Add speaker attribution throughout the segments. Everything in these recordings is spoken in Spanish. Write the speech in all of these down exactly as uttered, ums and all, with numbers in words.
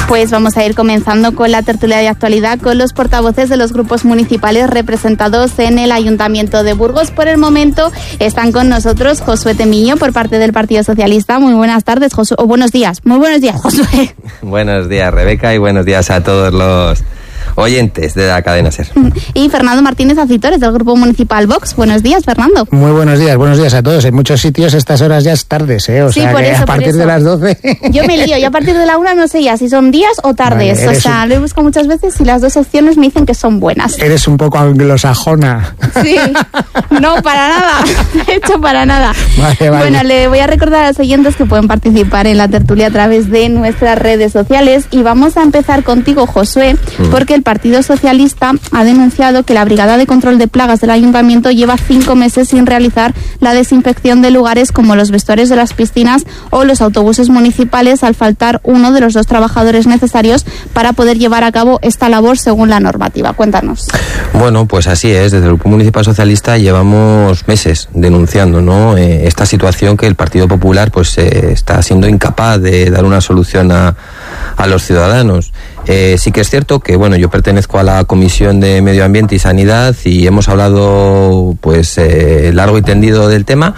Speaker 1: Pues vamos a ir comenzando con la tertulia de actualidad con los portavoces de los grupos municipales representados en el Ayuntamiento de Burgos. Por el momento están con nosotros Josué Temiño por parte del Partido Socialista. Muy buenas tardes, Josué, o buenos días. Muy buenos días, Josué.
Speaker 2: Buenos días, Rebeca, y buenos días a todos los oyentes de la cadena SER.
Speaker 1: Y Fernando Martínez Acitores, del Grupo Municipal Vox. Buenos días, Fernando.
Speaker 3: Muy buenos días, buenos días a todos. En muchos sitios estas horas ya es tardes, ¿eh? O
Speaker 1: sí,
Speaker 3: sea,
Speaker 1: por
Speaker 3: que
Speaker 1: eso,
Speaker 3: a partir de las doce...
Speaker 1: Yo me lío, y a partir de la una no sé ya si son días o tardes. Vale, o sea, un... lo he buscado muchas veces y las dos opciones me dicen que son buenas.
Speaker 3: Eres un poco anglosajona.
Speaker 1: Sí, no, para nada. De hecho, para nada. Vale, vale. Bueno, le voy a recordar a los oyentes que pueden participar en la tertulia a través de nuestras redes sociales. Y vamos a empezar contigo, Josué, porque el Partido Socialista ha denunciado que la Brigada de Control de Plagas del Ayuntamiento lleva cinco meses sin realizar la desinfección de lugares como los vestuarios de las piscinas o los autobuses municipales, al faltar uno de los dos trabajadores necesarios para poder llevar a cabo esta labor según la normativa. Cuéntanos.
Speaker 2: Bueno, pues así es. Desde el Grupo Municipal Socialista llevamos meses denunciando, ¿no?, eh, esta situación que el Partido Popular pues eh, está siendo incapaz de dar una solución a, a los ciudadanos. Eh, sí que es cierto que, bueno, yo pertenezco a la Comisión de Medio Ambiente y Sanidad y hemos hablado pues eh, largo y tendido del tema.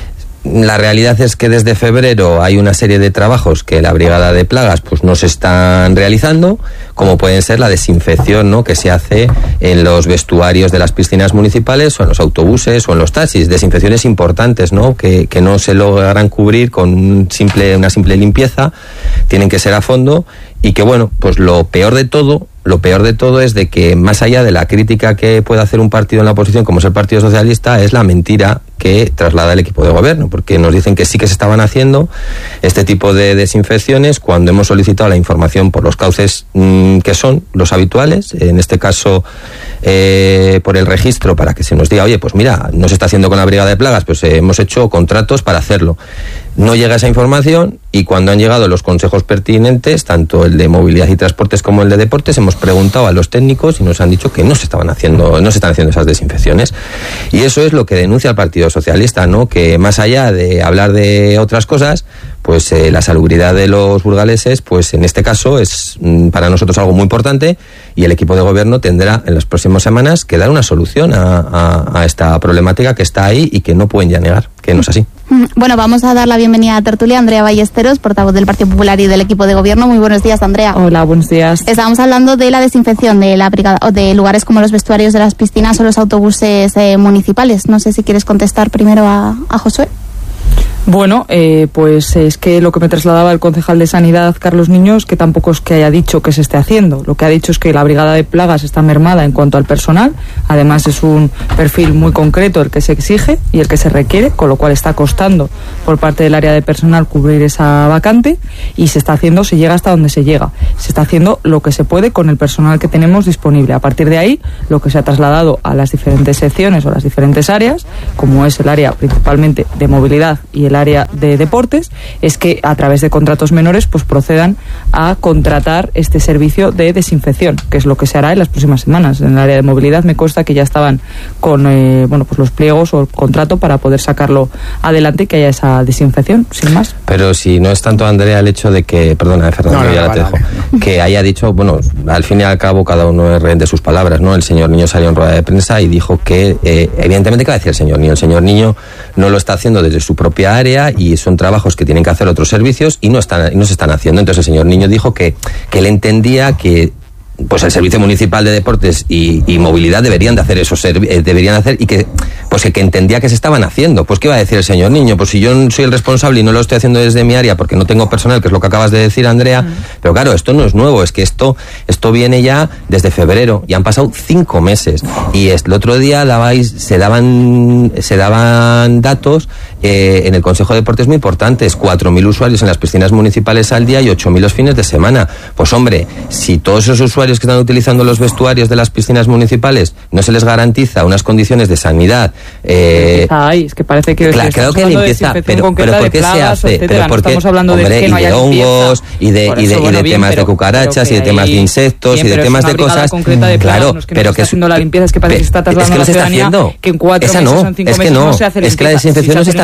Speaker 2: La realidad es que desde febrero hay una serie de trabajos que la Brigada de Plagas pues no se están realizando, como pueden ser la desinfección, ¿no?, que se hace en los vestuarios de las piscinas municipales o en los autobuses o en los taxis. Desinfecciones importantes, ¿no?, que, que no se logran cubrir con un simple, una simple limpieza, tienen que ser a fondo. Y que, bueno, pues lo peor de todo, lo peor de todo es de que más allá de la crítica que puede hacer un partido en la oposición, como es el Partido Socialista, es la mentira que traslada el equipo de gobierno, porque nos dicen que sí que se estaban haciendo este tipo de desinfecciones cuando hemos solicitado la información por los cauces mmm, que son los habituales, en este caso eh, por el registro, para que se nos diga, oye, pues mira, no se está haciendo con la Brigada de Plagas, pues eh, hemos hecho contratos para hacerlo. No llega esa información y cuando han llegado los consejos pertinentes, tanto el de movilidad y transportes como el de deportes, hemos preguntado a los técnicos y nos han dicho que no se estaban haciendo, no se están haciendo esas desinfecciones. Y eso es lo que denuncia el Partido Socialista, ¿no?, que más allá de hablar de otras cosas, pues eh, la salubridad de los burgaleses, pues en este caso es mm, para nosotros algo muy importante, y el equipo de gobierno tendrá en las próximas semanas que dar una solución a, a, a esta problemática que está ahí y que no pueden ya negar, que no es así.
Speaker 1: Bueno, vamos a dar la bienvenida a tertulia a Andrea Ballesteros, portavoz del Partido Popular y del equipo de gobierno. Muy buenos días, Andrea.
Speaker 4: Hola, buenos días.
Speaker 1: Estábamos hablando de la desinfección de la brigada, de lugares como los vestuarios de las piscinas o los autobuses eh, municipales. No sé si quieres contestar primero a, a Josué.
Speaker 4: Bueno, eh, pues es que lo que me trasladaba el concejal de Sanidad, Carlos Niños, que tampoco es que haya dicho que se esté haciendo. Lo que ha dicho es que la Brigada de Plagas está mermada en cuanto al personal. Además, es un perfil muy concreto el que se exige y el que se requiere, con lo cual está costando por parte del área de personal cubrir esa vacante, y se está haciendo, se llega hasta donde se llega. Se está haciendo lo que se puede con el personal que tenemos disponible. A partir de ahí, lo que se ha trasladado a las diferentes secciones o las diferentes áreas, como es el área principalmente de movilidad y el área de deportes, es que a través de contratos menores pues procedan a contratar este servicio de desinfección, que es lo que se hará en las próximas semanas. En el área de movilidad me consta que ya estaban con eh, bueno pues los pliegos o el contrato para poder sacarlo adelante y que haya esa desinfección, sin más.
Speaker 2: Pero si no es tanto, Andrea, el hecho de que, perdona, Fernando, no, no, ya no, la te dejo, no. que haya dicho, bueno, al fin y al cabo cada uno es rehén de sus palabras, ¿no? El señor Niño salió en rueda de prensa y dijo que, eh, evidentemente, ¿qué va a decir el señor Niño? El señor Niño no lo está haciendo desde su propia área y son trabajos que tienen que hacer otros servicios y no están, no se están haciendo. Entonces el señor Niño dijo que, que él entendía que pues el Servicio Municipal de Deportes y, y Movilidad deberían de hacer esos servi- deberían hacer y que pues que, que entendía que se estaban haciendo. Pues ¿qué iba a decir el señor Niño? Pues si yo soy el responsable y no lo estoy haciendo desde mi área porque no tengo personal, que es lo que acabas de decir, Andrea, mm. pero claro, esto no es nuevo, es que esto esto viene ya desde febrero y han pasado cinco meses y es, el otro día dabais, se daban se daban datos eh, en el Consejo de Deportes muy importantes, cuatro mil usuarios en las piscinas municipales al día y ocho mil los fines de semana. Pues hombre, si todos esos usuarios que están utilizando los vestuarios de las piscinas municipales no se les garantiza unas condiciones de sanidad, eh,
Speaker 4: Ay, es que parece que
Speaker 2: claro, claro que limpieza, pero, pero ¿por qué plagas, se hace?
Speaker 4: Etcétera.
Speaker 2: Pero
Speaker 4: no
Speaker 2: porque,
Speaker 4: estamos hablando
Speaker 2: hombre,
Speaker 4: de que no
Speaker 2: y de
Speaker 4: haya
Speaker 2: hongos y de,
Speaker 4: Por
Speaker 2: y de,
Speaker 4: eso,
Speaker 2: y
Speaker 4: bueno,
Speaker 2: de
Speaker 4: bien,
Speaker 2: temas
Speaker 4: pero,
Speaker 2: de cucarachas y de temas de insectos
Speaker 4: bien,
Speaker 2: y de temas de cosas,
Speaker 4: de
Speaker 2: claro,
Speaker 4: que
Speaker 2: pero
Speaker 4: no
Speaker 2: que
Speaker 4: está haciendo la limpieza, es que parece que se está trasladando
Speaker 2: es que no se está haciendo,
Speaker 4: que en cuatro
Speaker 2: esa
Speaker 4: meses
Speaker 2: no,
Speaker 4: son cinco
Speaker 2: es que
Speaker 4: meses
Speaker 2: no,
Speaker 4: no se hace
Speaker 2: es que la desinfección no se está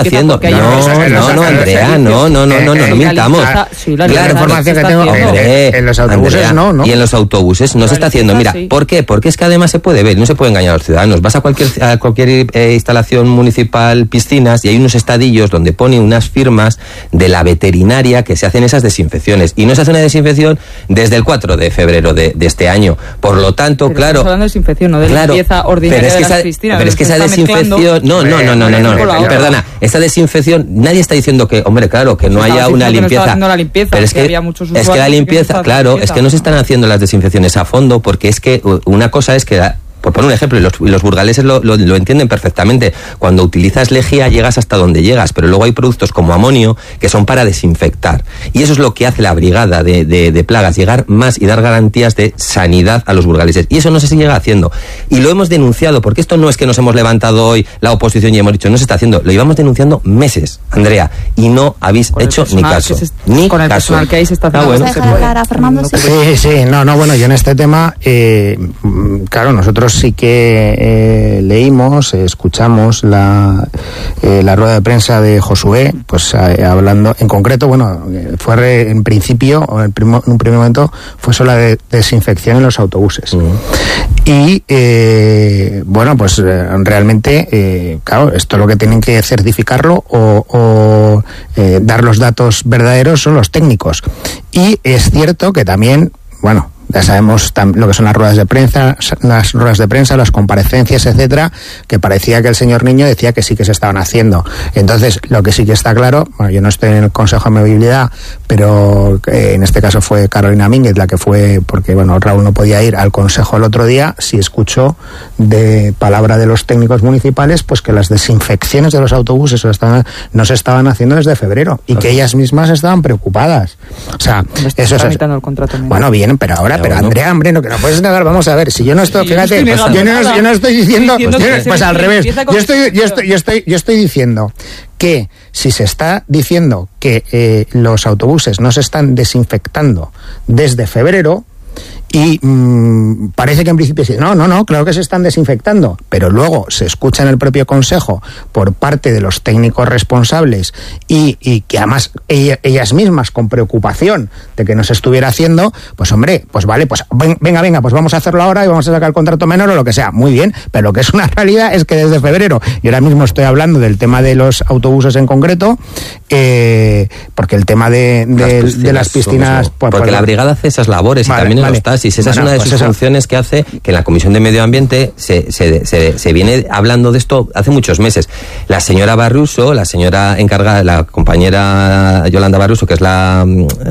Speaker 2: haciendo. No, no, no, Andrea, no, no, no, no, no, no mintamos.
Speaker 3: La información que tengo en los autobuses no, no.
Speaker 2: Y en los autobuses no se está haciendo. Mira, ¿por qué? Porque es que además se puede ver, no se puede engañar a los ciudadanos. Vas a cualquier a cualquier eh, instalación municipal, piscinas, y hay unos estadillos donde pone unas firmas de la veterinaria que se hacen esas desinfecciones. Y no se hace una desinfección desde el cuatro de febrero de, de este año. Por lo tanto,
Speaker 4: pero
Speaker 2: claro...
Speaker 4: Estamos hablando de desinfección, no de
Speaker 2: claro,
Speaker 4: limpieza ordinaria
Speaker 2: pero es que
Speaker 4: de las
Speaker 2: esa,
Speaker 4: piscinas.
Speaker 2: Pero es que esa desinfección... No, no, no, no, no, no, no, perdona. Esa desinfección, nadie está diciendo que, hombre, claro, que no haya una limpieza.
Speaker 4: No la limpieza,
Speaker 2: pero es que, que es que la limpieza, claro, limpieza. Es que no se están haciendo las desinfecciones a fondo, porque es que una cosa es que... La, por poner un ejemplo, y los, y los burgaleses lo, lo, lo entienden perfectamente, cuando utilizas lejía llegas hasta donde llegas, pero luego hay productos como amonio que son para desinfectar. Y eso es lo que hace la brigada de, de, de plagas, llegar más y dar garantías de sanidad a los burgaleses. Y eso no se llega haciendo. Y lo hemos denunciado, porque esto no es que nos hemos levantado hoy la oposición y hemos dicho, no se está haciendo. Lo llevamos denunciando meses, Andrea, y no habéis con hecho ni caso. Se, ni
Speaker 4: con el
Speaker 2: caso.
Speaker 4: personal que hay se está haciendo.
Speaker 1: Ah, bueno. ¿Vamos a dejar hablar a Fernando? Sí,
Speaker 3: sí, sí, no, no, bueno, yo en este tema, eh, claro, nosotros sí que eh, leímos, eh, escuchamos la, eh, la rueda de prensa de Josué, pues eh, hablando, en concreto, bueno, fue re, en principio, o en, primo, en un primer momento, fue solo la de desinfección en los autobuses. Uh-huh. Y, eh, bueno, pues eh, realmente, eh, claro, esto lo que tienen que certificarlo o, o eh, dar los datos verdaderos son los técnicos. Y es cierto que también, bueno, ya sabemos lo que son las ruedas de prensa, las ruedas de prensa, las comparecencias, etcétera, que parecía que el señor Niño decía que sí que se estaban haciendo. Entonces, lo que sí que está claro, bueno, yo no estoy en el Consejo de Movilidad, pero eh, en este caso fue Carolina Mínguez la que fue, porque bueno, Raúl no podía ir al Consejo el otro día, sí escuchó de palabra de los técnicos municipales, pues que las desinfecciones de los autobuses estaban, no se estaban haciendo desde febrero y que ellas mismas estaban preocupadas. O sea, eso es...
Speaker 4: El contrato
Speaker 3: bueno, bien, pero ahora pero Andrea, hombre, no, que no puedes negar, vamos a ver, si yo no estoy, sí, fíjate, yo, no, yo, no, yo no estoy diciendo, estoy diciendo pues, pues al revés, yo estoy, yo estoy, yo estoy, yo estoy diciendo que si se está diciendo que eh, los autobuses no se están desinfectando desde febrero, y mmm, parece que en principio sí, no, no, no, claro que se están desinfectando, pero luego se escucha en el propio Consejo por parte de los técnicos responsables y, y que además ella, ellas mismas con preocupación de que no se estuviera haciendo, pues hombre, pues vale, pues ven, venga, venga, pues vamos a hacerlo ahora y vamos a sacar el contrato menor o lo que sea, muy bien, pero lo que es una realidad es que desde febrero, y ahora mismo estoy hablando del tema de los autobuses en concreto, eh, porque el tema de, de, las, piscinas, de las piscinas...
Speaker 2: Pues, porque pues, la brigada hace esas labores vale, y también en vale. los taxis, esa bueno, es una de pues sus eso. funciones que hace que en la Comisión de Medio Ambiente se, se, se, se viene hablando de esto hace muchos meses. La señora Barruso, la señora encargada, la compañera Yolanda Barruso, que es la...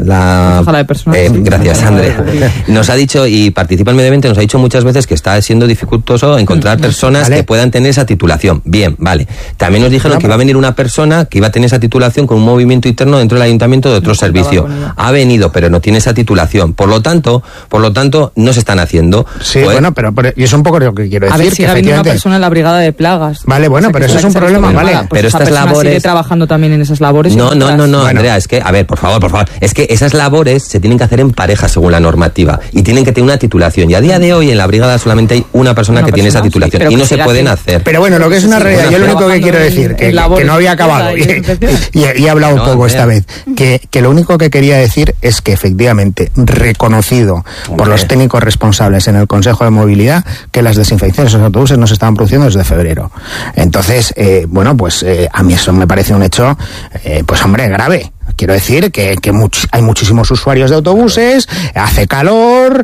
Speaker 2: la
Speaker 4: de personal,
Speaker 2: eh,
Speaker 4: sí.
Speaker 2: Gracias, Andrea. Nos ha dicho, y participa en Medio Ambiente, nos ha dicho muchas veces que está siendo dificultoso encontrar personas vale. que puedan tener esa titulación. Bien, vale. También nos dijeron no, que iba a venir una persona que iba a tener esa titulación con un movimiento interno dentro del ayuntamiento de otro no servicio. Ha venido, pero no tiene esa titulación. Por lo tanto, por lo tanto, no se están haciendo.
Speaker 3: Sí, pues, bueno, pero, pero y es un poco lo que quiero decir.
Speaker 4: A ver, si
Speaker 3: que
Speaker 4: ha venido una persona en la brigada de plagas.
Speaker 3: Vale, bueno, o sea, pero eso es un problema, vale.
Speaker 4: Pues
Speaker 2: pero
Speaker 4: esa
Speaker 2: estas labores
Speaker 4: sigue trabajando también en esas labores.
Speaker 2: No, no, no, no,
Speaker 3: bueno.
Speaker 2: Andrea, es que, a ver, por favor, por favor, es que esas labores se tienen que hacer en pareja según la normativa y tienen que tener una titulación. Y a día de hoy en la brigada solamente hay una persona una que persona, tiene esa titulación sí, y no se pueden hacer.
Speaker 3: Pero bueno, lo que es una realidad, yo lo único que quiero decir, que, que no había acabado, y, y, y he hablado un poco esta vez, que, que lo único que quería decir es que efectivamente, reconocido por los técnicos responsables en el Consejo de Movilidad, que las desinfecciones de los autobuses no se estaban produciendo desde febrero. Entonces, eh, bueno, pues eh, a mí eso me parece un hecho, eh, pues hombre, grave. Quiero decir que, que much, hay muchísimos usuarios de autobuses, hace calor,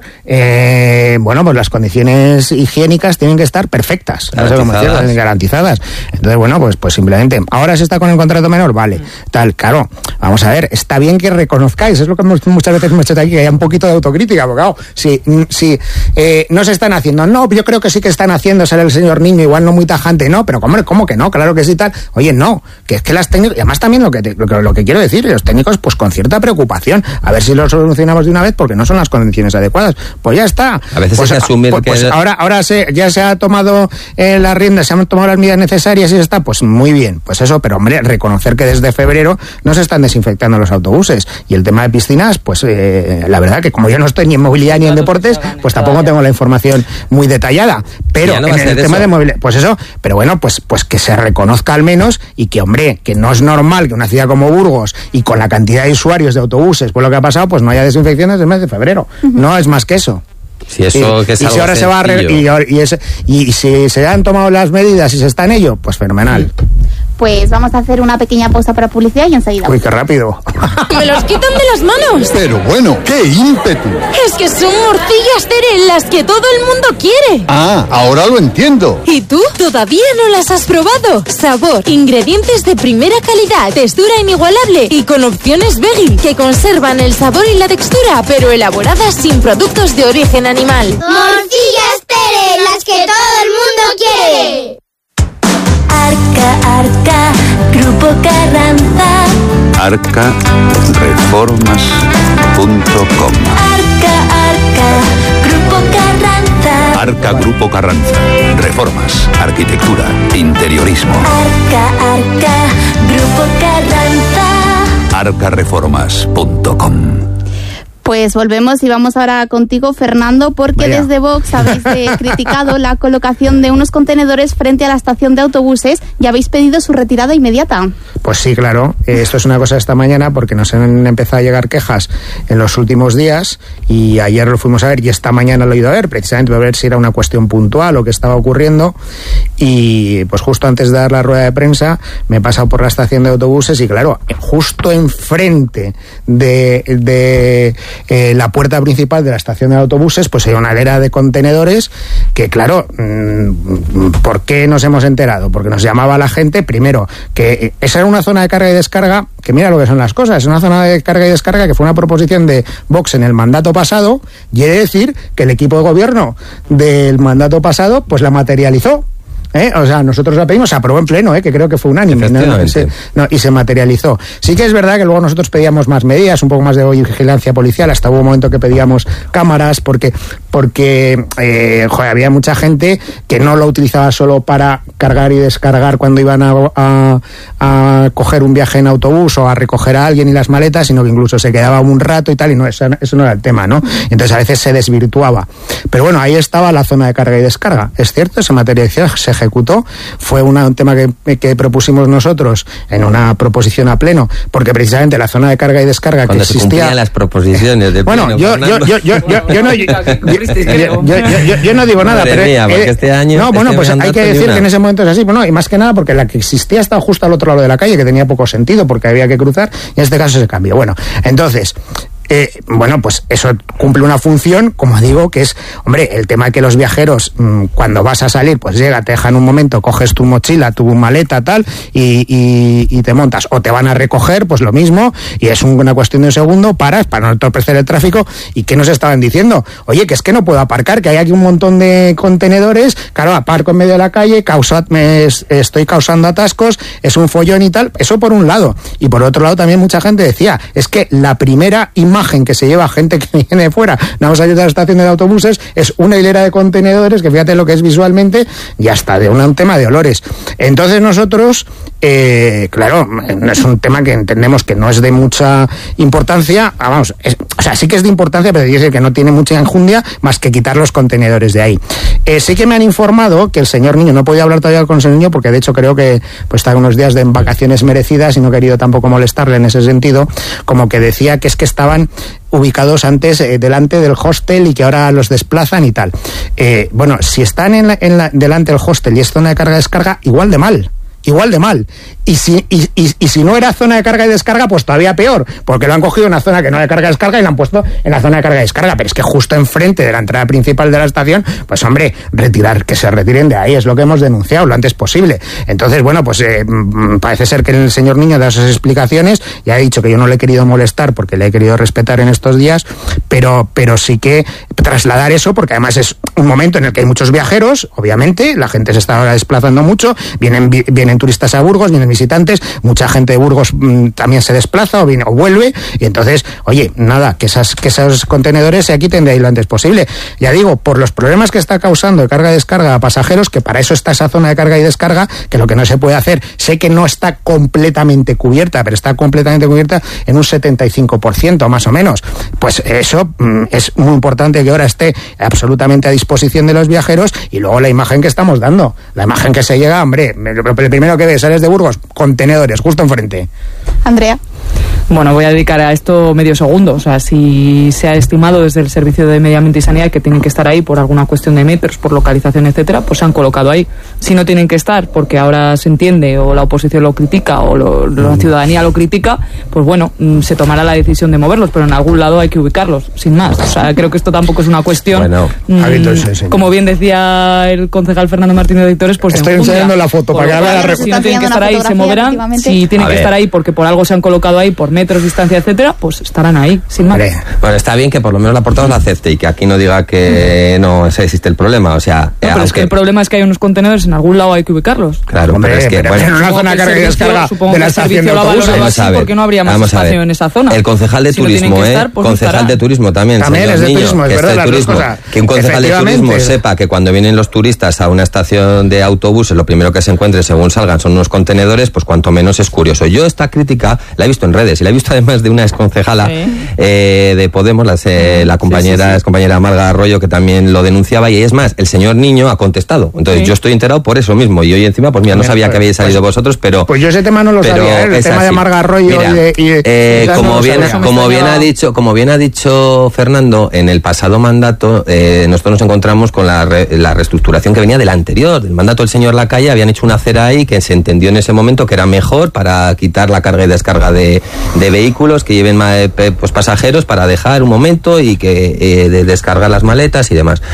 Speaker 3: eh, bueno, pues las condiciones higiénicas tienen que estar perfectas, no sé cómo decirlo, garantizadas. Entonces, bueno, pues, pues simplemente, ahora se está con el contrato menor, vale, tal, claro, vamos a ver, está bien que reconozcáis, es lo que muchas veces hemos hecho aquí, que haya un poquito de autocrítica, porque claro, si, si eh, no se están haciendo, no, yo creo que sí que están haciendo, sale el señor Niño, igual no muy tajante, no, pero ¿cómo, cómo que no? Claro que sí, tal, oye, no, que es que las técnicas, y además también lo que, te, lo, que lo que quiero decir, los técnicos pues con cierta preocupación, a ver si lo solucionamos de una vez porque no son las condiciones adecuadas. Pues ya está.
Speaker 2: A veces
Speaker 3: pues,
Speaker 2: hay que asumir
Speaker 3: pues,
Speaker 2: que...
Speaker 3: Pues ahora, ahora se, ya se ha tomado eh, las riendas, se han tomado las medidas necesarias y ya está, pues muy bien, pues eso, pero hombre, reconocer que desde febrero no se están desinfectando los autobuses. Y el tema de piscinas, pues eh, la verdad que como yo no estoy ni en movilidad ni en deportes, pues tampoco tengo la información muy detallada. Pero no en el tema eso. de movilidad, pues eso, pero bueno, pues, pues que se reconozca al menos y que, hombre, que no es normal que una ciudad como Burgos y con la cantidad de usuarios de autobuses, pues lo que ha pasado, pues no haya desinfecciones desde el mes de febrero. Uh-huh. No es más que eso.
Speaker 2: Si eso
Speaker 3: y,
Speaker 2: que es
Speaker 3: y
Speaker 2: algo
Speaker 3: si ahora
Speaker 2: sencillo.
Speaker 3: se va a re, y, y, es, y si se han tomado las medidas y se está en ello, pues fenomenal.
Speaker 1: Pues vamos a hacer una pequeña pausa para publicidad y enseguida.
Speaker 3: Uy, qué rápido.
Speaker 5: ¡Me los quitan de las manos!
Speaker 6: Pero bueno, ¡qué ímpetu!
Speaker 5: Es que son morcillas, Tere, las que todo el mundo quiere.
Speaker 6: Ah, ahora lo entiendo.
Speaker 5: ¿Y tú? ¿Todavía no las has probado? Sabor, ingredientes de primera calidad, textura inigualable y con opciones veggie que conservan el sabor y la textura, pero elaboradas sin productos de origen animal.
Speaker 7: Morcillas, Tere, las que todo el mundo quiere.
Speaker 8: Arca, Arca, Grupo Carranza.
Speaker 9: arca reformas punto com.
Speaker 8: Arca, Arca, Grupo Carranza.
Speaker 9: Arca Grupo Carranza. Reformas, arquitectura, interiorismo.
Speaker 8: Arca, Arca, Grupo Carranza.
Speaker 9: arca reformas punto com.
Speaker 1: Pues volvemos y vamos ahora contigo, Fernando, porque Vaya. desde Vox habéis eh, criticado la colocación de unos contenedores frente a la estación de autobuses y habéis pedido su retirada inmediata.
Speaker 3: Pues sí, claro. Eh, esto es una cosa de esta mañana porque nos han empezado a llegar quejas en los últimos días y ayer lo fuimos a ver y esta mañana lo he ido a ver, precisamente para ver si era una cuestión puntual o qué estaba ocurriendo. Y pues justo antes de dar la rueda de prensa me he pasado por la estación de autobuses y claro, justo enfrente de... de Eh, la puerta principal de la estación de autobuses, pues hay una hilera de contenedores que, claro, mmm, ¿por qué nos hemos enterado? Porque nos llamaba la gente, primero, que esa era una zona de carga y descarga, que mira lo que son las cosas, es una zona de carga y descarga que fue una proposición de Vox en el mandato pasado, y he de decir que el equipo de gobierno del mandato pasado, pues la materializó. ¿Eh? O sea, nosotros la pedimos, se aprobó en pleno, ¿eh? Que creo que fue unánime, ¿no? No, se, no, y se materializó. Sí que es verdad que luego nosotros pedíamos más medidas, un poco más de vigilancia policial, hasta hubo un momento que pedíamos cámaras, porque, porque eh, joder, había mucha gente que no lo utilizaba solo para cargar y descargar cuando iban a, a, a coger un viaje en autobús o a recoger a alguien y las maletas, sino que incluso se quedaba un rato y tal, y no, eso, eso no era el tema, ¿no? Entonces a veces se desvirtuaba. Pero bueno, ahí estaba la zona de carga y descarga. Es cierto, se materializó, se ejecutó, fue una, un tema que, que propusimos nosotros en una proposición a pleno, porque precisamente la zona de carga y descarga
Speaker 2: Cuando
Speaker 3: que existía...
Speaker 2: se cumplían las proposiciones de
Speaker 3: bueno,
Speaker 2: pleno,
Speaker 3: yo, yo, yo, yo, yo, yo, no, yo, yo, yo, yo, yo no digo nada,
Speaker 2: Madre
Speaker 3: pero...
Speaker 2: mía, porque este año,
Speaker 3: no, bueno,
Speaker 2: este
Speaker 3: pues hay que decir
Speaker 2: una.
Speaker 3: que en ese momento es así, bueno, y más que nada porque la que existía estaba justo al otro lado de la calle, que tenía poco sentido, porque había que cruzar, y en este caso se cambió. Bueno, entonces... Eh, bueno, pues eso cumple una función, como digo, que es, hombre, el tema de que los viajeros, mmm, cuando vas a salir, pues llega, te dejan un momento, coges tu mochila, tu maleta, tal, y, y, y te montas, o te van a recoger, pues lo mismo, y es una cuestión de un segundo, paras para no entorpecer el tráfico. ¿Y qué nos estaban diciendo? Oye, que es que no puedo aparcar, que hay aquí un montón de contenedores, claro, aparco en medio de la calle, causa, me estoy causando atascos, es un follón y tal. Eso por un lado. Y por otro lado también mucha gente decía, es que la primera imagen que se lleva gente que viene de fuera, vamos a ir a la estación de autobuses, es una hilera de contenedores que fíjate lo que es visualmente y hasta de un tema de olores. Entonces nosotros, eh, claro, es un tema que entendemos que no es de mucha importancia, vamos, es, o sea, sí que es de importancia, pero dice que no tiene mucha enjundia más que quitar los contenedores de ahí. Eh, sí que me han informado que el señor Niño, no he podido hablar todavía con el señor Niño porque de hecho creo que pues está unos días de vacaciones merecidas y no he querido tampoco molestarle en ese sentido, como que decía que es que estaban ubicados antes eh, delante del hostel y que ahora los desplazan y tal. Eh, bueno, si están en la, en la, delante del hostel y es zona de carga-descarga, igual de mal. Igual de mal. Y si, y, y, y si no era zona de carga y descarga, pues todavía peor, porque lo han cogido en una zona que no hay carga y descarga y lo han puesto en la zona de carga y descarga. Pero es que justo enfrente de la entrada principal de la estación, pues hombre, retirar, que se retiren de ahí, es lo que hemos denunciado lo antes posible. Entonces, bueno, pues eh, parece ser que el señor Niño da esas explicaciones, ya he dicho que yo no le he querido molestar porque le he querido respetar en estos días, pero, pero sí que trasladar eso, porque además es un momento en el que hay muchos viajeros, obviamente, la gente se está ahora desplazando mucho, vienen, vienen vienen turistas a Burgos, vienen visitantes, mucha gente de Burgos mmm, también se desplaza o viene o vuelve, y entonces, oye, nada, que esas que esos contenedores se quiten de ahí lo antes posible. Ya digo, por los problemas que está causando de carga y descarga a pasajeros, que para eso está esa zona de carga y descarga, que lo que no se puede hacer, sé que no está completamente cubierta, pero está completamente cubierta en un setenta y cinco por ciento más o menos. Pues eso mmm, es muy importante que ahora esté absolutamente a disposición de los viajeros. Y luego la imagen que estamos dando, la imagen que se llega, hombre, lo primero que ves, sales de Burgos, contenedores justo enfrente.
Speaker 1: Andrea.
Speaker 4: Bueno, voy a dedicar a esto medio segundo. O sea, si se ha estimado desde el Servicio de Medio Ambiente y Sanidad que tienen que estar ahí por alguna cuestión de metros, por localización, etcétera, pues se han colocado ahí. Si no tienen que estar porque ahora se entiende o la oposición lo critica o lo, la ciudadanía lo critica, pues bueno, se tomará la decisión de moverlos, pero en algún lado hay que ubicarlos, sin más. O sea, creo que esto tampoco es una cuestión. Bueno, mmm, como bien decía el concejal Fernando Martínez de Victores, pues
Speaker 3: estoy enseñando la foto para que
Speaker 4: vea la Si no tienen que estar ahí, se moverán. Si tienen que estar ahí porque por algo se han colocado ahí, por metros, distancia, etcétera, pues estarán ahí, sin más.
Speaker 2: Bueno, está bien que por lo menos la portavoz la acepte y que aquí no diga que no existe el problema, o sea...
Speaker 4: No, pero aunque... es que el problema es que hay unos contenedores, en algún lado hay que ubicarlos.
Speaker 2: Claro, hombre, pero es que...
Speaker 3: Pero
Speaker 2: bueno,
Speaker 3: en una zona de carga y descarga de la estación de autobuses.
Speaker 4: Vamos a ver, porque no habría más espacio en esa zona.
Speaker 2: El concejal de
Speaker 4: si
Speaker 2: turismo,
Speaker 4: no
Speaker 2: ¿eh?
Speaker 4: estar, pues
Speaker 2: concejal
Speaker 4: estará.
Speaker 2: de turismo también,
Speaker 3: también
Speaker 2: señor
Speaker 3: es de
Speaker 2: Niño,
Speaker 3: turismo, es
Speaker 2: que,
Speaker 3: verdad,
Speaker 2: es de turismo. Que un concejal de turismo sepa que cuando vienen los turistas a una estación de autobuses, lo primero que se encuentre según salgan son unos contenedores, pues cuanto menos es curioso. Yo esta crítica la he visto en redes y la he visto además de una exconcejala sí. eh, de Podemos, la, eh, la compañera, sí, sí, sí. compañera Marga Arroyo, que también lo denunciaba, y es más, el señor Niño ha contestado. Entonces sí. yo estoy enterado por eso mismo, y hoy encima, pues mira, no sabía que habéis salido pues, vosotros, pero...
Speaker 3: Pues yo ese tema no lo sabía, ¿eh? El tema así. de Marga Arroyo mira, y de... Y de
Speaker 2: eh, como, no bien, como, bien ha dicho, como bien ha dicho Fernando, en el pasado mandato eh, nosotros nos encontramos con la, re, la reestructuración que venía del anterior, del mandato del señor Lacalle. Habían hecho una acera ahí que se entendió en ese momento que era mejor para quitar la carga y descarga de, de vehículos que lleven pues, pasajeros, para dejar un momento y que eh, de descargar las maletas y demás.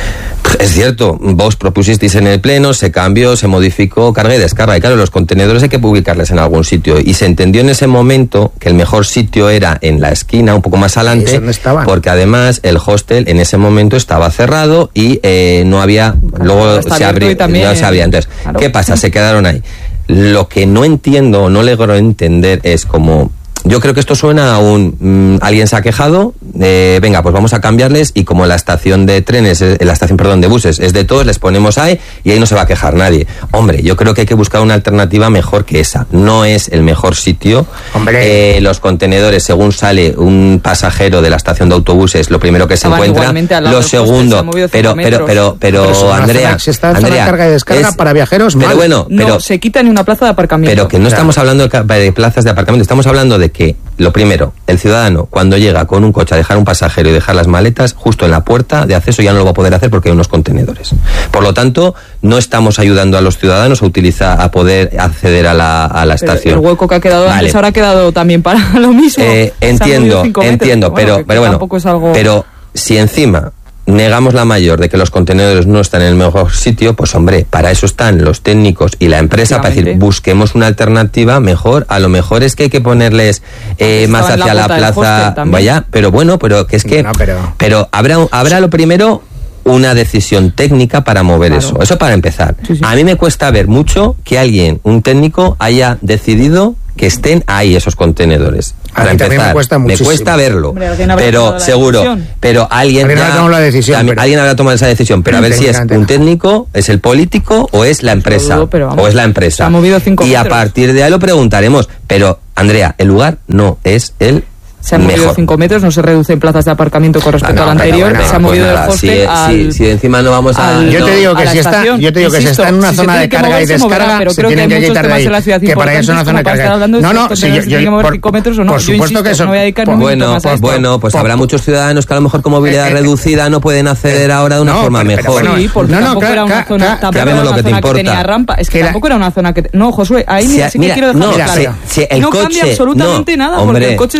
Speaker 2: Es cierto, vos propusisteis en el pleno, se cambió, se modificó carga y descarga, y claro, los contenedores hay que publicarles en algún sitio, y se entendió en ese momento que el mejor sitio era en la esquina, un poco más adelante, porque además el hostel en ese momento estaba cerrado y eh, no había, claro, luego se abrió, no se abría. Entonces, claro. ¿Qué pasa? Se quedaron ahí. Lo que no entiendo o no logro entender es como... Yo creo que esto suena a un... Mmm, alguien se ha quejado, eh, venga, pues vamos a cambiarles, y como la estación de trenes, eh, la estación, perdón, de buses es de todos, les ponemos ahí y ahí no se va a quejar nadie. Hombre, yo creo que hay que buscar una alternativa mejor que esa. No es el mejor sitio. Hombre. Eh, los contenedores, según sale un pasajero de la estación de autobuses, lo primero que se Estaban encuentra, lo segundo... Pero, pero, pero, pero, pero Andrea...
Speaker 3: Si está en zona de carga y descarga
Speaker 2: es,
Speaker 3: para viajeros,
Speaker 2: pero
Speaker 3: mal.
Speaker 2: bueno, pero,
Speaker 4: no se quita ni una plaza de aparcamiento.
Speaker 2: Pero que no claro. estamos hablando de, de plazas de aparcamiento, estamos hablando de que, lo primero, el ciudadano cuando llega con un coche a dejar un pasajero y dejar las maletas, justo en la puerta de acceso ya no lo va a poder hacer porque hay unos contenedores. Por lo tanto, no estamos ayudando a los ciudadanos a utilizar, a poder acceder a la, a la pero estación.
Speaker 4: El hueco que ha quedado vale. antes ahora ha quedado también para lo mismo.
Speaker 2: Eh, entiendo, entiendo, pero, bueno, pero bueno,
Speaker 4: es algo...
Speaker 2: pero si encima negamos la mayor de que los contenedores no están en el mejor sitio, pues hombre, para eso están los técnicos y la empresa, para decir, busquemos una alternativa mejor. A lo mejor es que hay que ponerles eh, más hacia la, la plaza, vaya, pero bueno, pero que es que, no, pero... pero habrá, habrá lo primero una decisión técnica para mover claro. eso, eso para empezar. Sí, sí. A mí me cuesta ver mucho que alguien, un técnico, haya decidido que estén ahí esos contenedores. Para empezar, me cuesta, me cuesta verlo, Hombre, pero seguro, decisión. pero alguien,
Speaker 3: alguien,
Speaker 2: ya,
Speaker 3: habrá la decisión,
Speaker 2: también,
Speaker 3: pero...
Speaker 2: alguien habrá tomado esa decisión, pero a ver si es un técnico, es el político o es la empresa, dudo, pero vamos, o es la empresa.
Speaker 4: Se ha movido cinco
Speaker 2: y
Speaker 4: metros.
Speaker 2: A partir de ahí lo preguntaremos, pero Andrea, el lugar no es el
Speaker 4: Se han movido cinco metros, no se reducen plazas de aparcamiento con respecto no, no, al anterior. Bueno, se ha movido pues nada, el hostel
Speaker 2: si,
Speaker 4: al,
Speaker 2: si, si encima no vamos a...
Speaker 3: Yo te digo que
Speaker 4: si
Speaker 3: está, yo te digo que si está en una si zona de carga y descarga,
Speaker 4: pero
Speaker 3: se
Speaker 4: creo
Speaker 3: tienen
Speaker 4: que,
Speaker 3: que quitar de ahí.
Speaker 4: Que
Speaker 3: para eso es una zona de carga.
Speaker 4: No, no, si yo, yo,
Speaker 3: por,
Speaker 4: cinco metros o no.
Speaker 3: Por supuesto que eso.
Speaker 4: No voy a dedicar
Speaker 2: pues
Speaker 4: un
Speaker 2: bueno,
Speaker 4: más a
Speaker 2: pues bueno, pues habrá muchos ciudadanos que a lo mejor con movilidad eh, reducida no pueden acceder eh, ahora de una
Speaker 3: no,
Speaker 2: forma
Speaker 3: pero,
Speaker 2: mejor.
Speaker 3: Pero,
Speaker 4: sí, porque
Speaker 3: no, no,
Speaker 4: tampoco
Speaker 3: claro,
Speaker 4: era una
Speaker 3: claro,
Speaker 4: zona,
Speaker 3: claro,
Speaker 4: tampoco
Speaker 2: sabemos
Speaker 4: era
Speaker 2: lo
Speaker 4: una
Speaker 2: que te
Speaker 4: zona
Speaker 2: importa.
Speaker 4: que tenía rampa. Es que tampoco era una zona que... No, Josué, ahí mira, sí que quiero dejarlo claro. No cambia absolutamente nada, porque el coche estaba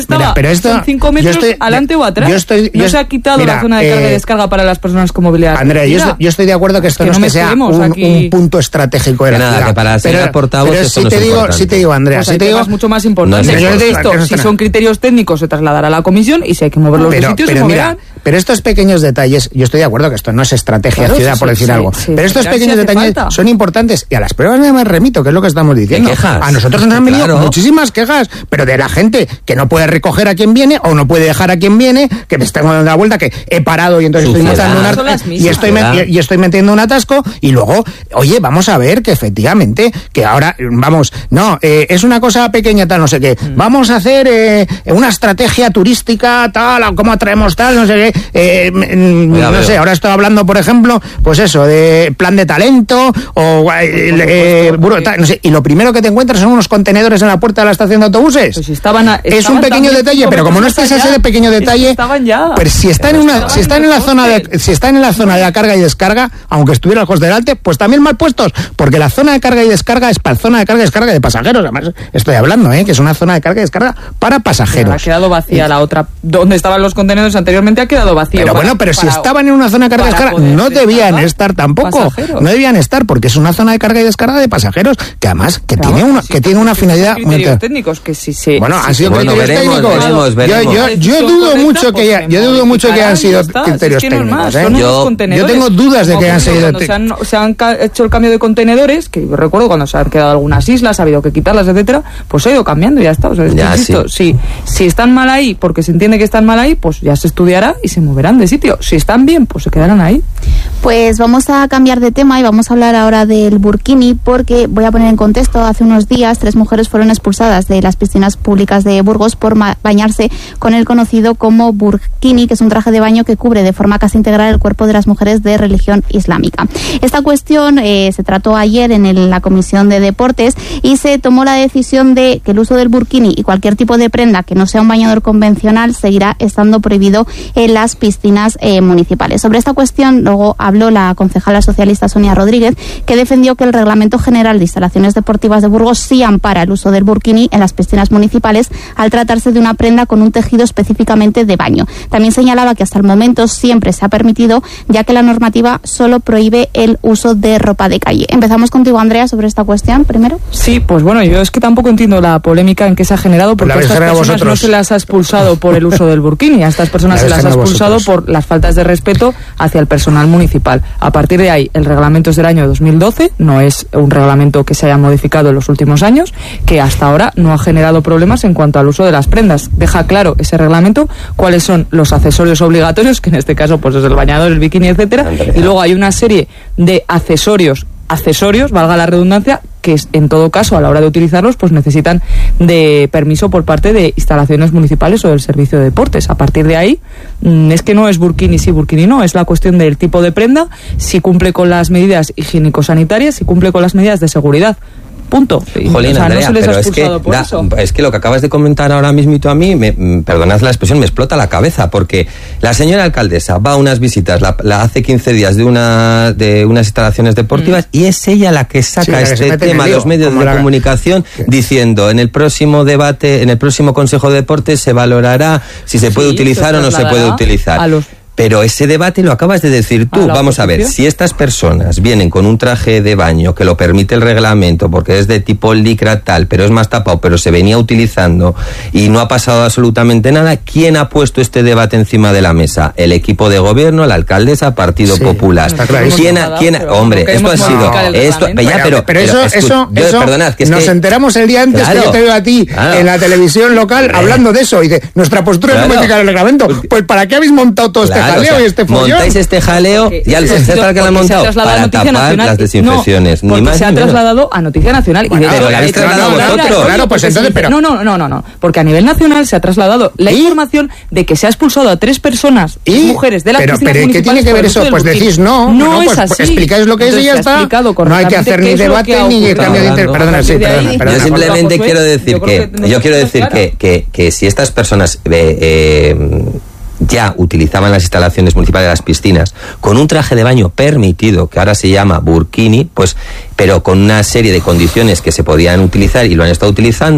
Speaker 3: pero esto,
Speaker 4: son cinco metros
Speaker 3: estoy,
Speaker 4: adelante o atrás.
Speaker 3: Yo estoy,
Speaker 4: no
Speaker 3: yo,
Speaker 4: se ha quitado
Speaker 3: mira,
Speaker 4: la zona de carga
Speaker 3: eh,
Speaker 4: y descarga para las personas con movilidad.
Speaker 3: Andrea, yo estoy, yo estoy de acuerdo que esto
Speaker 4: que
Speaker 3: no
Speaker 4: no
Speaker 3: es que sea un, un punto estratégico de la
Speaker 2: nada,
Speaker 3: ciudad.
Speaker 2: que para ser
Speaker 3: pero,
Speaker 2: portavoz
Speaker 3: pero
Speaker 2: esto
Speaker 3: sí
Speaker 2: no
Speaker 3: te
Speaker 2: es
Speaker 3: digo,
Speaker 2: importante.
Speaker 3: sí te digo, Andrea,
Speaker 4: Pues
Speaker 3: sí
Speaker 4: hay
Speaker 3: te digo,
Speaker 4: temas mucho más importantes.
Speaker 2: No es
Speaker 4: Yo
Speaker 2: importante.
Speaker 4: esto, si son criterios técnicos, se trasladará a la comisión y si hay que mover los
Speaker 3: pero,
Speaker 4: sitios,
Speaker 3: pero
Speaker 4: se
Speaker 3: mira,
Speaker 4: moverán.
Speaker 3: pero estos pequeños detalles, yo estoy de acuerdo que esto no es estrategia
Speaker 4: Claro,
Speaker 3: ciudad,
Speaker 4: sí,
Speaker 3: por
Speaker 4: sí,
Speaker 3: decir
Speaker 4: sí,
Speaker 3: algo.
Speaker 4: sí,
Speaker 3: pero estos
Speaker 4: sí,
Speaker 3: pequeños
Speaker 4: hace
Speaker 3: detalles
Speaker 4: falta.
Speaker 3: son importantes y a las pruebas me remito, que es lo que estamos diciendo.
Speaker 2: quejas?
Speaker 3: A nosotros nos han venido
Speaker 2: Claro.
Speaker 3: muchísimas quejas, pero de la gente que no puede recoger a quien viene o no puede dejar a quien viene, que me está dando la vuelta, que he parado y entonces
Speaker 2: Suciedad.
Speaker 3: estoy montando un
Speaker 4: Son
Speaker 3: ar-
Speaker 4: las
Speaker 3: y
Speaker 4: mismas.
Speaker 3: estoy, met- y, y estoy metiendo un atasco y luego, oye, vamos a ver que efectivamente, que ahora, vamos, no, eh, es una cosa pequeña tal, no sé qué,
Speaker 4: Mm.
Speaker 3: vamos a hacer eh, una estrategia turística tal, cómo atraemos tal, no sé qué, eh, mm,
Speaker 2: Ya
Speaker 3: no
Speaker 2: veo.
Speaker 3: sé, ahora estoy hablando, por ejemplo, pues eso, de plan de talento o eh, eh, buro- tal, no sé, y lo primero que te encuentras son unos contenedores en la puerta de la estación de autobuses.
Speaker 4: Pues si estaban a-
Speaker 3: es un
Speaker 4: estaban
Speaker 3: pequeño
Speaker 4: también
Speaker 3: detalle,
Speaker 4: cinco
Speaker 3: pero como no
Speaker 4: metros
Speaker 3: estés
Speaker 4: allá,
Speaker 3: ese pequeño
Speaker 4: es que
Speaker 3: detalle,
Speaker 4: estaban ya.
Speaker 3: pero si está en una,
Speaker 4: Estaban
Speaker 3: si está en
Speaker 4: en
Speaker 3: la
Speaker 4: el
Speaker 3: zona de,
Speaker 4: hostel.
Speaker 3: si está en la zona de carga y descarga, aunque estuviera lejos delante, pues también mal puestos, porque la zona de carga y descarga es para zona de carga y descarga de pasajeros. Además, estoy hablando, ¿eh? que es una zona de carga y descarga para
Speaker 4: Ha
Speaker 3: pasajeros.
Speaker 4: quedado vacía la otra. Donde estaban los contenedores anteriormente ha quedado vacío.
Speaker 3: Pero
Speaker 4: para-
Speaker 3: bueno, pero si
Speaker 4: para-
Speaker 3: estaban en una zona de carga y
Speaker 4: para
Speaker 3: descarga,
Speaker 4: poder
Speaker 3: no debían
Speaker 4: descargar
Speaker 3: estar tampoco.
Speaker 4: pasajeros.
Speaker 3: No debían estar, porque es una zona de carga y descarga de pasajeros, que además que
Speaker 4: Pero
Speaker 3: tiene
Speaker 4: vamos,
Speaker 3: una,
Speaker 4: sí,
Speaker 3: que tiene una
Speaker 4: sí,
Speaker 3: finalidad
Speaker 4: son
Speaker 3: muy
Speaker 4: criterios
Speaker 3: clara.
Speaker 4: técnicos que sí se
Speaker 3: Bueno, han sido
Speaker 2: Bueno,
Speaker 3: criterios
Speaker 2: veremos,
Speaker 3: técnicos.
Speaker 2: veremos, veremos.
Speaker 3: Yo, yo, yo
Speaker 4: Decisión
Speaker 3: dudo
Speaker 4: correcta,
Speaker 3: mucho que
Speaker 4: pues
Speaker 3: haya-
Speaker 4: se
Speaker 3: yo dudo mucho que hayan
Speaker 4: modificarán y
Speaker 3: sido
Speaker 4: ya está. Si es
Speaker 3: criterios
Speaker 4: que no es más,
Speaker 3: técnicos. ¿eh?
Speaker 4: son unos
Speaker 2: Yo-
Speaker 4: contenedores.
Speaker 3: yo tengo dudas de
Speaker 4: Como
Speaker 3: que hayan
Speaker 4: ocurrió
Speaker 3: sido
Speaker 4: cuando
Speaker 3: te-
Speaker 4: se han, se han ca- hecho el cambio de contenedores, que yo recuerdo cuando se han quedado algunas islas, ha habido que quitarlas, etcétera, pues se ha ido cambiando y ya está. O sea, es que
Speaker 2: Ya,
Speaker 4: insisto, si, si están mal ahí, porque se entiende que están mal ahí, pues ya se estudiará y se moverán de sitio. Si están bien, pues se quedarán ahí.
Speaker 1: Pues vamos a cambiar de tema y vamos a hablar ahora del burkini, porque voy a poner en contexto, hace unos días tres mujeres fueron expulsadas de las piscinas públicas de Burgos por ma- bañarse con el conocido como burkini, que es un traje de baño que cubre de forma casi integral el cuerpo de las mujeres de religión islámica. Esta cuestión eh, se trató ayer en el- la Comisión de Deportes y se tomó la decisión de que el uso del burkini y cualquier tipo de prenda que no sea un bañador convencional seguirá estando prohibido en las piscinas eh, municipales. Sobre esta cuestión luego habló la concejala socialista Sonia Rodríguez, que defendió que el Reglamento General de Instalaciones Deportivas de Burgos sí ampara el uso del burkini en las piscinas municipales al tratarse de una prenda con un tejido específicamente de baño. También señalaba que hasta el momento siempre se ha permitido, ya que la normativa solo prohíbe el uso de ropa de calle. Empezamos contigo, Andrea, sobre esta cuestión primero.
Speaker 4: Sí, pues bueno, yo es que tampoco entiendo la polémica en que se ha generado, porque
Speaker 3: La
Speaker 4: a
Speaker 3: habéis
Speaker 4: estas
Speaker 3: generado
Speaker 4: personas no
Speaker 3: vosotros.
Speaker 4: se las ha expulsado por el uso del burkini, a estas personas
Speaker 3: La
Speaker 4: se
Speaker 3: habéis
Speaker 4: las ha
Speaker 3: generado
Speaker 4: expulsado
Speaker 3: vosotros.
Speaker 4: por las faltas de respeto hacia el personal municipal. A partir de ahí, el reglamento es del año dos mil doce, no es un reglamento que se haya modificado en los últimos años, que hasta ahora no ha generado problemas en cuanto al uso de las prendas. Deja claro ese reglamento cuáles son los accesorios obligatorios, que en este caso pues es el bañador, el bikini, etcétera, y luego hay una serie de accesorios accesorios, valga la redundancia, que es, en todo caso a la hora de utilizarlos pues necesitan de permiso por parte de instalaciones municipales o del servicio de deportes. A partir de ahí mmm, es que no es burkini sí, burkini no, es la cuestión del tipo de prenda, si cumple con las medidas higiénico-sanitarias, si cumple con las medidas de seguridad. Punto.
Speaker 2: Jolín,
Speaker 4: o sea,
Speaker 2: Andrea,
Speaker 4: no se les ha
Speaker 2: pero es que,
Speaker 4: expulsado por
Speaker 2: da-
Speaker 4: eso.
Speaker 2: es que lo que acabas de comentar ahora mismito a mí, me, mm, perdonad la expresión, me explota la cabeza, porque la señora alcaldesa va a unas visitas, la, la hace quince días de una de unas instalaciones deportivas mm. y es ella la que saca
Speaker 3: Sí, la que se
Speaker 2: este
Speaker 3: mete en el
Speaker 2: tema a
Speaker 3: lío,
Speaker 2: los medios
Speaker 3: como
Speaker 2: de
Speaker 3: la-
Speaker 2: comunicación
Speaker 3: ¿Qué?
Speaker 2: diciendo, en el próximo debate, en el próximo Consejo de Deportes se valorará si se puede
Speaker 4: Sí,
Speaker 2: utilizar
Speaker 4: se
Speaker 2: o no se puede
Speaker 4: trasladará
Speaker 2: utilizar.
Speaker 4: a los-
Speaker 2: Pero ese debate lo acabas de decir tú.
Speaker 4: ¿A la
Speaker 2: Vamos a ver,
Speaker 4: oposición?
Speaker 2: si estas personas vienen con un traje de baño que lo permite el reglamento porque es de tipo licra tal, pero es más tapado, pero se venía utilizando y no ha pasado absolutamente nada, ¿quién ha puesto este debate encima de la mesa? El equipo de gobierno, la alcaldesa, Partido
Speaker 3: Sí,
Speaker 2: Popular.
Speaker 3: está clarísimo.
Speaker 2: ¿Quién ha, quién ha-
Speaker 4: Pero
Speaker 2: hombre,
Speaker 4: no
Speaker 2: esto ha
Speaker 4: queremos
Speaker 2: sido...
Speaker 4: modificar el
Speaker 2: Esto,
Speaker 4: reglamento.
Speaker 2: ya, pero,
Speaker 3: pero eso,
Speaker 2: escu-
Speaker 3: eso,
Speaker 2: yo,
Speaker 3: eso
Speaker 2: perdonad, que es
Speaker 3: nos
Speaker 2: que-
Speaker 3: enteramos el día antes
Speaker 2: Claro,
Speaker 3: que yo te veo a ti
Speaker 2: claro.
Speaker 3: en la televisión local
Speaker 2: Hombre.
Speaker 3: hablando de eso y de nuestra postura es
Speaker 2: Claro.
Speaker 3: no modificar el reglamento. Pues ¿para qué habéis montado todo
Speaker 2: Claro,
Speaker 3: este jaleo
Speaker 2: o sea,
Speaker 3: y este follón?
Speaker 2: montáis este jaleo,
Speaker 4: Porque
Speaker 2: ya
Speaker 4: eso ha
Speaker 2: el
Speaker 4: sido
Speaker 2: para que lo han
Speaker 4: porque se ha
Speaker 2: montado,
Speaker 4: trasladado a
Speaker 2: para
Speaker 4: Noticia
Speaker 2: tapar
Speaker 4: Nacional.
Speaker 2: las desinfecciones,
Speaker 4: No,
Speaker 2: ni
Speaker 4: porque
Speaker 2: más
Speaker 4: se ha
Speaker 2: ni menos.
Speaker 4: trasladado a Noticia Nacional.
Speaker 3: Bueno,
Speaker 4: y de
Speaker 2: pero
Speaker 4: hecho,
Speaker 2: la habéis
Speaker 4: de hecho,
Speaker 2: trasladado
Speaker 4: no,
Speaker 2: vosotros.
Speaker 4: Laura,
Speaker 3: Claro, pues
Speaker 4: porque
Speaker 3: entonces,
Speaker 4: se dice-
Speaker 3: pero-
Speaker 4: No, no, no, no, no, porque a nivel nacional se ha trasladado la
Speaker 3: ¿Y?
Speaker 4: información de que se ha expulsado a tres personas,
Speaker 3: ¿Y?
Speaker 4: tres mujeres de las
Speaker 3: pero,
Speaker 4: piscinas
Speaker 3: pero ¿y qué
Speaker 4: municipales
Speaker 3: tiene que
Speaker 4: por
Speaker 3: ver
Speaker 4: el uso
Speaker 3: eso?
Speaker 4: del
Speaker 3: Pues
Speaker 4: burkini.
Speaker 3: decís no,
Speaker 4: No
Speaker 3: no,
Speaker 4: es
Speaker 3: pues,
Speaker 4: así.
Speaker 3: pues explicáis lo que es y
Speaker 4: Entonces,
Speaker 3: ya
Speaker 4: se ha
Speaker 3: está.
Speaker 4: explicado
Speaker 3: No hay que
Speaker 4: correctamente
Speaker 3: hacer
Speaker 4: qué
Speaker 3: ni
Speaker 4: es lo
Speaker 3: debate
Speaker 4: que ha
Speaker 3: ni
Speaker 4: ocurrido.
Speaker 3: cambio de inter...
Speaker 2: Hablando.
Speaker 3: Perdona, sí,
Speaker 4: A partir de ahí,
Speaker 3: perdona,
Speaker 4: yo
Speaker 3: perdona.
Speaker 2: Yo simplemente
Speaker 4: Josué,
Speaker 2: quiero decir
Speaker 4: yo creo
Speaker 2: que,
Speaker 4: que no
Speaker 2: yo
Speaker 4: se
Speaker 2: quiero
Speaker 4: queda
Speaker 2: decir
Speaker 4: clara.
Speaker 2: que, que, que si estas personas eh, eh, ya utilizaban las instalaciones municipales de las piscinas con un traje de baño permitido, que ahora se llama burkini, pues, pero con una serie de condiciones que se podían utilizar y lo han estado utilizando,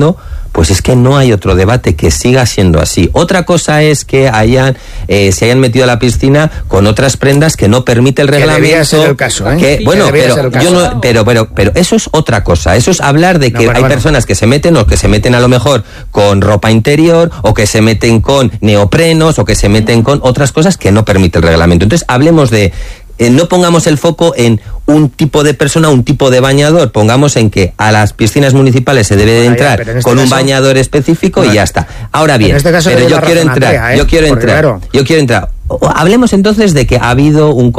Speaker 2: pues es que no hay otro debate que siga siendo así. Otra cosa es que hayan eh, se hayan metido a la piscina con otras prendas que no permite el reglamento.
Speaker 3: Que debía ser el caso, ¿eh?
Speaker 2: Que,
Speaker 3: Sí,
Speaker 2: bueno,
Speaker 3: que
Speaker 2: pero,
Speaker 3: ser
Speaker 2: yo no, pero, pero, pero eso es otra cosa. Eso es hablar de que
Speaker 3: no, bueno,
Speaker 2: hay
Speaker 3: bueno.
Speaker 2: personas que se meten o que se meten a lo mejor con ropa interior o que se meten con neoprenos o que se meten con otras cosas que no permite el reglamento. Entonces, hablemos de... Eh, no pongamos el foco en un tipo de persona, un tipo de bañador, pongamos en que a las piscinas municipales se debe de entrar bueno, ya, este con caso, un bañador específico bueno, y ya está. Ahora bien, este caso pero yo quiero, entrar, Andrea, ¿eh? yo quiero entrar, claro. yo quiero entrar. Hablemos entonces de que ha habido un,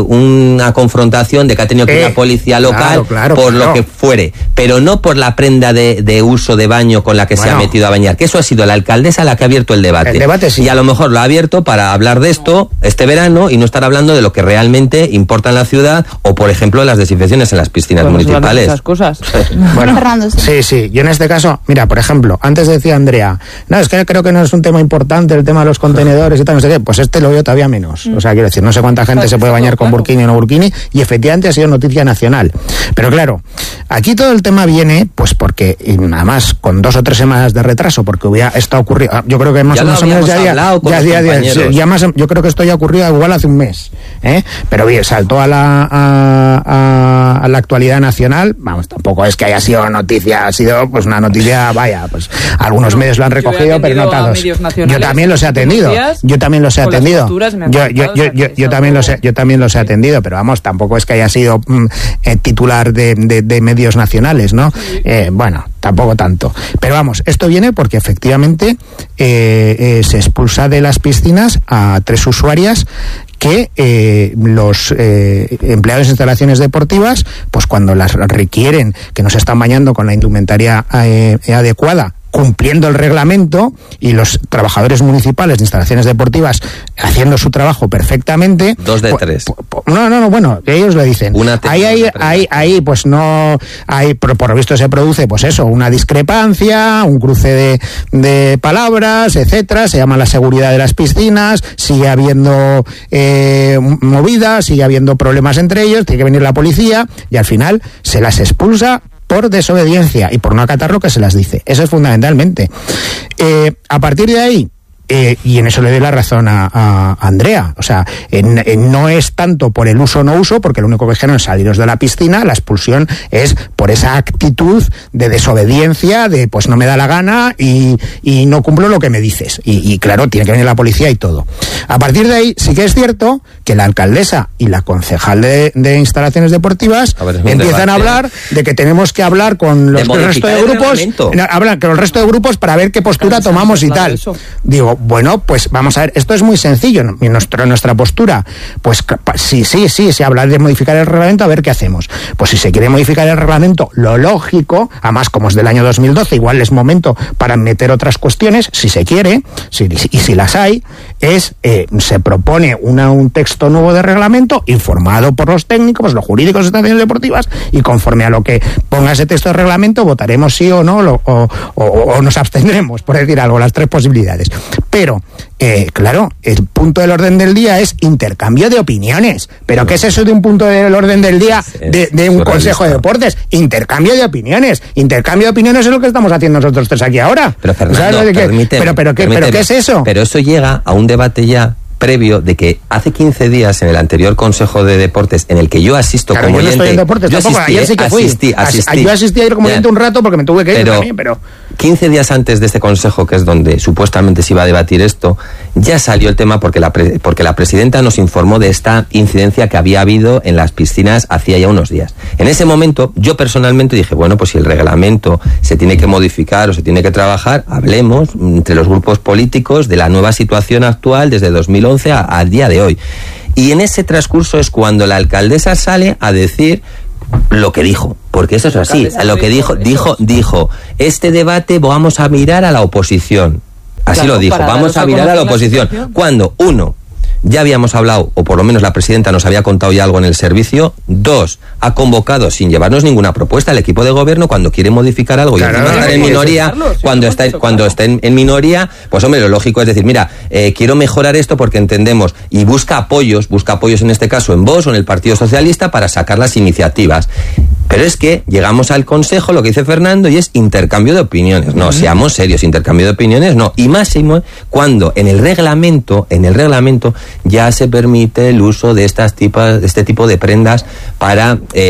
Speaker 2: una confrontación, de que ha tenido que ir eh, la policía local claro, claro, por claro. lo que fuere, pero no por la prenda de, de uso de baño con la que bueno. se ha metido a bañar, que eso ha sido la alcaldesa la que ha abierto el debate.
Speaker 3: El debate sí.
Speaker 2: Y a lo mejor lo ha abierto para hablar de esto este verano y no estar hablando de lo que realmente importa en la ciudad o, por ejemplo, las desinfecciones en las piscinas
Speaker 4: pues
Speaker 2: municipales.
Speaker 4: Esas cosas.
Speaker 3: Bueno, sí, sí. Yo en este caso, mira, por ejemplo, antes decía Andrea, no, es que creo que no es un tema importante el tema de los contenedores y tal, no sé qué, pues este lo veo todavía menos. O sea, quiero decir, no sé cuánta gente se puede bañar con burkini o no burkini, y efectivamente ha sido noticia nacional. Pero claro, aquí todo el tema viene, pues porque, y nada más, con dos o tres semanas de retraso, porque hubiera esto ocurrido, yo creo que más o menos ya, ya, ya, ya, ya, ya más, yo creo que esto ya ha ocurrido igual hace un mes, ¿eh? Pero bien, saltó a la, a, a, a la actualidad nacional, vamos, tampoco es que haya sido noticia, ha sido pues una noticia, vaya, pues algunos medios lo han recogido, pero no todos. Yo también los he atendido, yo también los he atendido. Yo, yo, yo, yo, yo también los he, yo también los he atendido, pero vamos, tampoco es que haya sido mm, eh, titular de, de, de medios nacionales, ¿no? Eh, bueno, tampoco tanto. Pero vamos, esto viene porque efectivamente eh, eh, se expulsa de las piscinas a tres usuarias que eh, los eh, empleados de instalaciones deportivas, pues cuando las requieren, que no se están bañando con la indumentaria eh, adecuada, cumpliendo el reglamento, y los trabajadores municipales de instalaciones deportivas haciendo su trabajo perfectamente.
Speaker 2: Dos de tres.
Speaker 3: No, no, no, bueno, ellos le dicen.
Speaker 2: Una
Speaker 3: ahí, ahí, ahí, ahí, pues no, hay, por, por lo visto se produce, pues eso, una discrepancia, un cruce de, de palabras, etcétera. Se llama la seguridad de las piscinas, sigue habiendo eh, movidas, sigue habiendo problemas entre ellos, tiene que venir la policía y al final se las expulsa por desobediencia y por no acatar lo que se las dice. Eso es fundamentalmente. Eh, a partir de ahí, Eh, y en eso le doy la razón a, a Andrea, o sea, en, en no es tanto por el uso o no uso, porque lo único que dijeron es saliros de la piscina, la expulsión es por esa actitud de desobediencia, de pues no me da la gana y, y no cumplo lo que me dices, y, y claro, tiene que venir la policía y todo. A partir de ahí sí que es cierto que la alcaldesa y la concejal de, de instalaciones deportivas a ver, empiezan debate. a hablar de que tenemos que hablar con los el resto de grupos, hablan con el resto de grupos para ver qué postura tomamos y tal. Eso. Digo, bueno, pues vamos a ver, esto es muy sencillo, nuestra, nuestra postura, pues sí, sí, sí, se habla de modificar el reglamento, a ver qué hacemos. Pues si se quiere modificar el reglamento, lo lógico, además como es del año dos mil doce, igual es momento para meter otras cuestiones, si se quiere, si, y si las hay, es, eh, se propone una, un texto nuevo de reglamento, informado por los técnicos, los jurídicos de estaciones deportivas, y conforme a lo que ponga ese texto de reglamento, votaremos sí o no, lo, o, o, o nos abstendremos, por decir algo, las tres posibilidades. Pero, eh, claro, el punto del orden del día es intercambio de opiniones. ¿Pero no. qué es eso de un punto del orden del día de, de un consejo de deportes? Intercambio de opiniones. Intercambio de opiniones es lo que estamos haciendo nosotros tres aquí ahora.
Speaker 2: Pero, Fernando,
Speaker 3: permíteme, pero, pero, ¿qué, pero ¿qué es eso?
Speaker 2: Pero eso llega a un debate ya previo de que hace quince días en el anterior Consejo de Deportes, en el que yo asisto
Speaker 3: claro,
Speaker 2: como
Speaker 3: yo no
Speaker 2: oyente,
Speaker 3: estoy en deportes,
Speaker 2: yo
Speaker 3: tampoco,
Speaker 2: asistí,
Speaker 3: ayer sí que fui.
Speaker 2: asistí, asistí.
Speaker 3: Yo asistí ayer como oyente un rato porque me tuve que ir
Speaker 2: pero,
Speaker 3: también, pero
Speaker 2: quince días antes de este consejo, que es donde supuestamente se iba a debatir esto, ya salió el tema porque la, pre, porque la presidenta nos informó de esta incidencia que había habido en las piscinas hacía ya unos días. En ese momento, yo personalmente dije, bueno, pues si el reglamento se tiene que modificar o se tiene que trabajar, hablemos entre los grupos políticos de la nueva situación actual desde dos mil once al día de hoy. Y en ese transcurso es cuando la alcaldesa sale a decir lo que dijo, porque eso es así, lo que dijo, dijo, dijo, este debate vamos a mirar a la oposición, así claro, lo dijo, vamos a mirar a la oposición, cuando uno, ya habíamos hablado, o por lo menos la presidenta nos había contado ya algo en el servicio. Dos, ha convocado sin llevarnos ninguna propuesta el equipo de gobierno cuando quiere modificar algo claro, y encima estar en minoría, sí, cuando está cuando estén en minoría, pues hombre, lo lógico es decir, mira, eh, quiero mejorar esto porque entendemos, y busca apoyos, busca apoyos en este caso en Vox o en el Partido Socialista para sacar las iniciativas. Pero es que llegamos al Consejo, lo que dice Fernando, y es intercambio de opiniones. No, seamos serios, intercambio de opiniones no. Y máximo cuando en el reglamento, en el reglamento ya se permite el uso de estas tipas, este tipo de prendas para... Eh,